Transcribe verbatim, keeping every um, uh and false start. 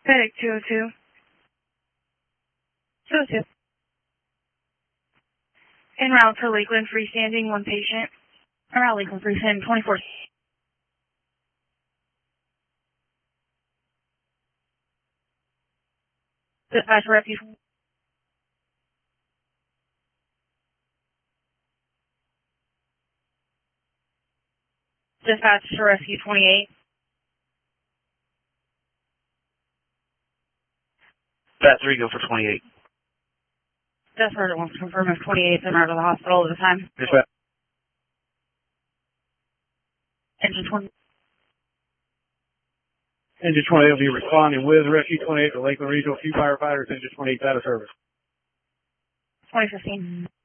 Medic two oh two. two oh two. En route to Lakeland, freestanding, one patient. En route Lakeland, freestanding, twenty-four. Dispatch rescue. Dispatch to rescue twenty-eight. Bat three, go for twenty-eight. Death Sergeant wants to confirm if twenty-eight is en route to the hospital at the time. Dispatch. Engine twenty. Engine twenty-eight will be responding with Rescue twenty-eight to Lakeland Regional. Few firefighters. Engine twenty-eight out of service. twenty fifteen.